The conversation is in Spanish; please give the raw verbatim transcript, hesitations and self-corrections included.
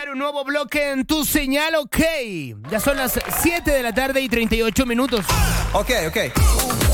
iniciar un nuevo bloque en tu señal, ok. Ya son las siete de la tarde y treinta y ocho minutos. Ok, ok.